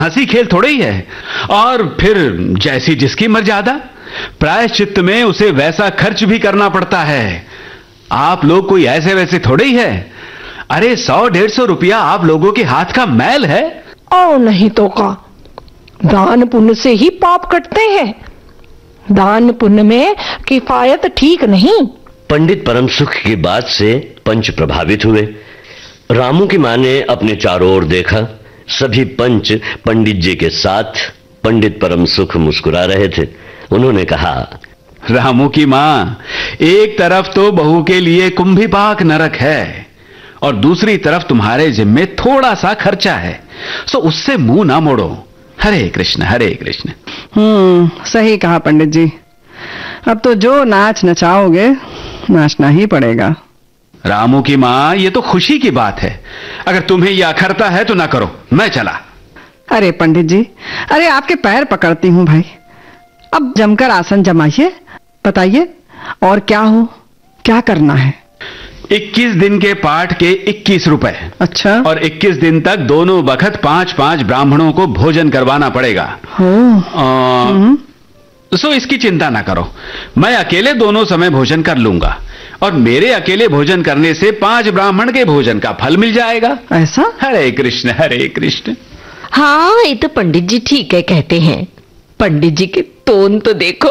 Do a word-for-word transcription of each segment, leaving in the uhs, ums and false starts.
हंसी खेल थोड़े ही है। और फिर जैसी जिसकी मर्यादा, प्रायश्चित्त में उसे वैसा खर्च भी करना पड़ता है। आप लोग कोई ऐसे वैसे थोड़े ही है। अरे सौ डेढ़ सौ रुपया आप लोगों के हाथ का मैल है। और नहीं तो का, दान पुण्य से ही पाप कटते हैं। दान पुण्य में किफायत ठीक नहीं। पंडित परम सुख की बात से पंच प्रभावित हुए। रामू की मां ने अपने चारों ओर देखा। सभी पंच पंडित जी के साथ। पंडित परम सुख मुस्कुरा रहे थे। उन्होंने कहा, रामू की मां, एक तरफ तो बहू के लिए कुंभीपाक नरक है और दूसरी तरफ तुम्हारे जिम्मे थोड़ा सा खर्चा है, सो उससे मुंह ना मोड़ो। हरे कृष्ण हरे कृष्ण। हम्म सही कहा पंडित जी। अब तो जो नाच नचाओगे नाचना ही पड़ेगा। रामू की मां, ये तो खुशी की बात है। अगर तुम्हें यह अखरता है तो ना करो, मैं चला। अरे पंडित जी, अरे आपके पैर पकड़ती हूँ भाई, अब जमकर आसन जमाइए। बताइए और क्या हो, क्या करना है? इक्कीस दिन के पाठ के इक्कीस रुपए। अच्छा। और इक्कीस दिन तक दोनों बखत पांच पांच ब्राह्मणों को भोजन करवाना पड़ेगा। हो। सो इसकी चिंता ना करो, मैं अकेले दोनों समय भोजन कर लूंगा और मेरे अकेले भोजन करने से पांच ब्राह्मण के भोजन का फल मिल जाएगा। ऐसा? हरे कृष्ण हरे कृष्ण। हाँ, ये तो पंडित जी ठीक है कहते हैं। पंडित जी के टोन तो देखो।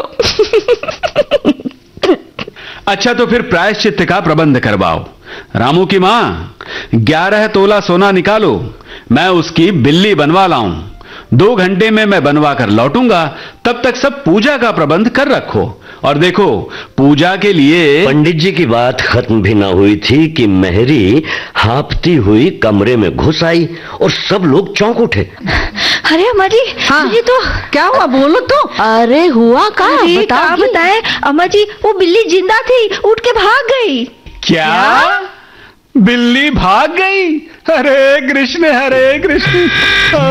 अच्छा तो फिर प्रायश्चित्त का प्रबंध करवाओ। रामू की मां, ग्यारह तोला सोना निकालो, मैं उसकी बिल्ली बनवा लाऊं। दो घंटे में मैं बनवा कर लौटूंगा, तब तक सब पूजा का प्रबंध कर रखो। और देखो, पूजा के लिए। पंडित जी की बात खत्म भी ना हुई थी कि मेहरी हाँफती हुई कमरे में घुस आई और सब लोग चौंक उठे। अरे अम्मा जी, हाँ, ये तो क्या हुआ, बोलो तो। अरे हुआ का बताओ। बताए अम्मा जी, वो बिल्ली जिंदा थी, उठ के भाग गई। क्या, क्या? बिल्ली भाग गई? हरे कृष्ण हरे कृष्ण।